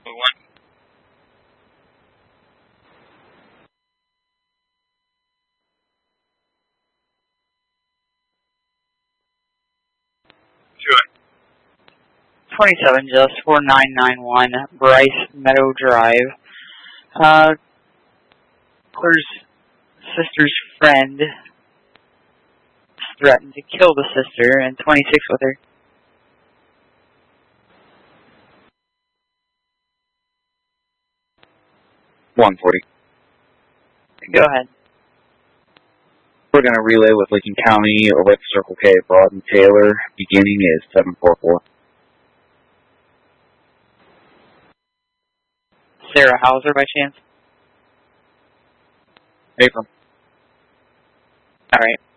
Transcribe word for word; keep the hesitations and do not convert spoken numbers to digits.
Bravo one. twenty-seven, just four nine nine one, Bryce Meadow Drive. Uh, Claire's sister's friend threatened to kill the sister, and twenty-six with her. one forty. Go ahead. We're going to relay with Lincoln County, with Circle K, Broad and Taylor. Beginning is seven four four. Sarah Hauser, by chance? April. All right.